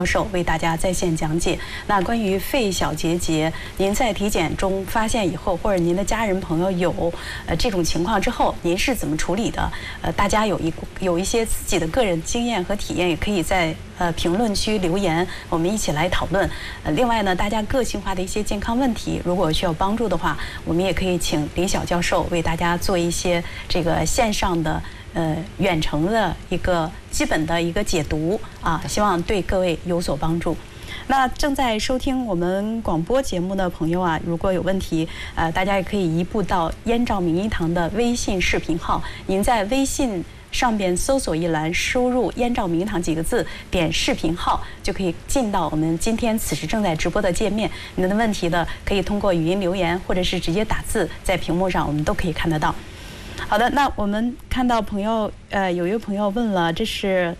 教授为大家在线讲解。那关于肺小结节，您在体检中发现以后，或者您的家人朋友有这种情况之后，您是怎么处理的？大家有一些自己的个人经验和体验，也可以在评论区留言，我们一起来讨论。另外呢，大家个性化的一些健康问题，如果需要帮助的话，我们也可以请李晓教授为大家做一些这个线上的。远程的一个基本的一个解读啊，希望对各位有所帮助。那正在收听我们广播节目的朋友啊，如果有问题，大家也可以移步到燕赵名医堂的微信视频号，您在微信上边搜索一栏，输入“燕赵名医堂”几个字，点视频号就可以进到我们今天此时正在直播的界面。您的问题呢，可以通过语音留言，或者是直接打字，在屏幕上我们都可以看得到。好的，那我们看到朋友，有一位朋友问了，这是，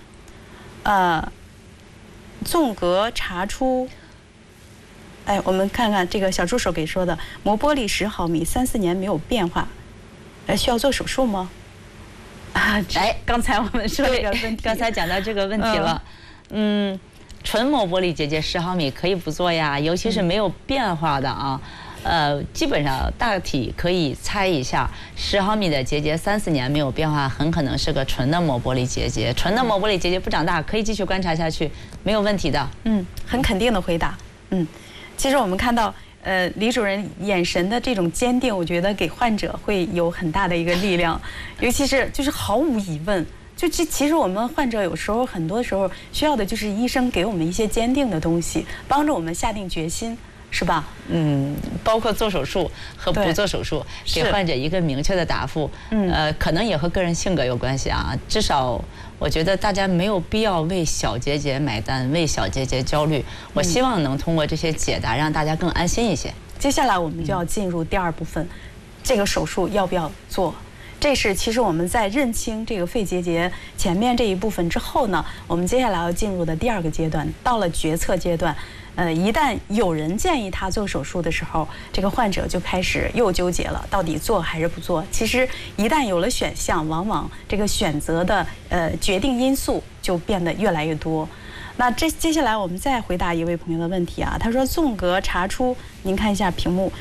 纵隔查出，我们看看这个小助手给说的，磨玻璃10毫米，3、4年没有变化，需要做手术吗？刚才我们说这个问题， 刚才讲到这个问题了，纯磨玻璃结节10毫米可以不做呀，尤其是没有变化的啊。基本上大体可以猜一下，10毫米的结节3、4年没有变化，很可能是个纯的磨玻璃结节。纯的磨玻璃结节不长大，可以继续观察下去，没有问题的。 很肯定的回答。其实我们看到，李主任眼神的这种坚定，我觉得给患者会有很大的一个力量，尤其是就是毫无疑问。其实我们患者有时候很多时候需要的就是医生给我们一些坚定的东西，帮助我们下定决心。是吧？ 包括做手术和不做手术，给患者一个明确的答复。可能也和个人性格有关系啊。至少我觉得大家没有必要为小结节买单，为小结节焦虑。我希望能通过这些解答，让大家更安心一些。 接下来我们就要进入第2部分，这个手术要不要做？这是其实我们在认清这个肺结节前面这一部分之后呢，我们接下来要进入的第2个阶段，到了决策阶段。一旦有人建议他做手术的时候，这个患者就开始又纠结了，到底做还是不做？其实一旦有了选项，往往这个选择的决定因素就变得越来越多。那接下来我们再回答一位朋友的问题啊，他说纵隔查出，您看一下屏幕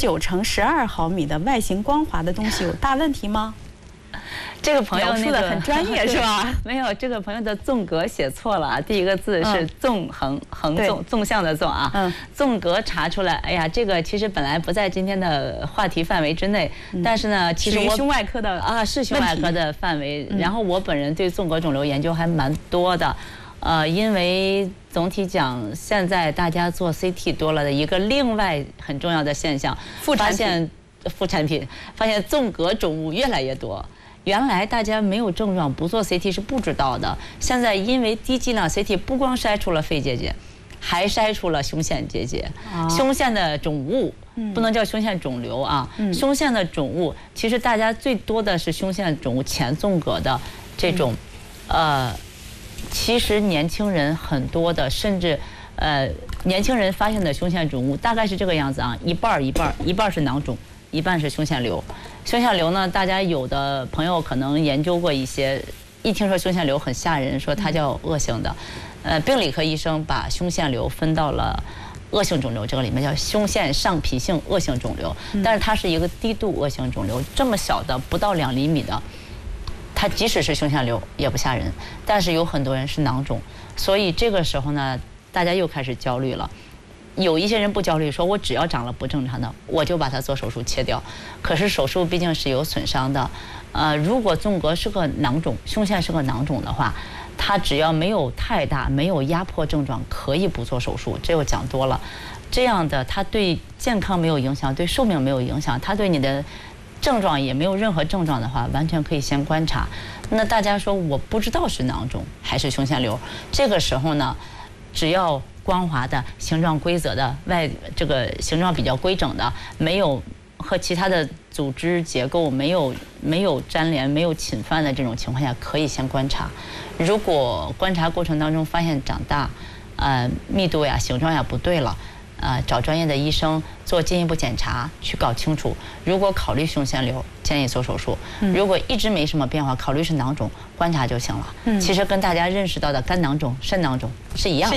，19×12毫米的外形光滑的东西有大问题吗？ 这个朋友说的很专业是吧？ 没有，这个朋友的纵隔写错了，第一个字是纵纵向的纵啊。纵隔查出来，哎呀，这个其实本来不在今天的话题范围之内，但是呢，其实我胸外科的是胸外科的范围。然后我本人对纵隔肿瘤研究还蛮多的，因为总体讲，现在大家做 CT 多了的一个另外很重要的现象，发现纵隔肿物越来越多。原来大家没有症状不做 CT 是不知道的，现在因为低剂量 CT 不光筛出了肺结节，还筛出了胸腺结节。胸腺的肿物不能叫胸腺肿瘤啊，胸腺的肿物其实大家最多的是胸腺肿物前纵隔的这种，其实年轻人很多的，甚至年轻人发现的胸腺肿物大概是这个样子啊，一半是囊肿，一半是胸腺瘤。胸腺瘤呢，大家有的朋友可能研究过一些，一听说胸腺瘤很吓人，说它叫恶性的。病理科医生把胸腺瘤分到了恶性肿瘤这个里面，叫胸腺上皮性恶性肿瘤。但是它是一个低度恶性肿瘤，这么小的不到2厘米的，它即使是胸腺瘤也不吓人。但是有很多人是囊肿，所以这个时候呢，大家又开始焦虑了。有一些人不焦虑，说我只要长了不正常的，我就把它做手术切掉。可是手术毕竟是有损伤的，如果纵隔是个囊肿，胸腺是个囊肿的话，它只要没有太大，没有压迫症状，可以不做手术。这又讲多了，这样的它对健康没有影响，对寿命没有影响，它对你的症状也没有任何症状的话，完全可以先观察。那大家说我不知道是囊肿还是胸腺瘤，这个时候呢，只要光滑的、形状规则的、这个形状比较规整的，没有和其他的组织结构没有粘连、没有侵犯的这种情况下，可以先观察。如果观察过程当中发现长大，密度呀、形状呀不对了，找专业的医生做进一步检查，去搞清楚。如果考虑胸腺瘤，建议做手术；如果一直没什么变化，考虑是囊肿，观察就行了。其实跟大家认识到的肝囊肿、肾囊肿是一样的。